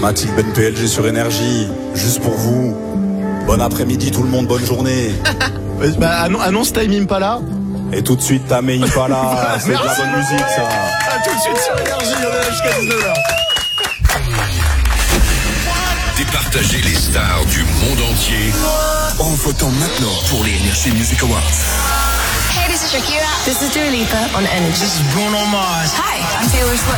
Mathilde Ben PLG sur Énergie, juste pour vous. Bon après-midi tout le monde, bonne journée. Annonce Time Impala. Et tout de suite t'as Tame Impala, c'est de la Merci bonne musique ça. À tout de suite sur Énergie, on est là jusqu'à 19h. Départager les stars du monde entier en votant maintenant pour les Energy Music Awards. Hey, this is Shakira. This is Dua Lipa on Energy. This is Bruno Mars. Hi, I'm Taylor Swift.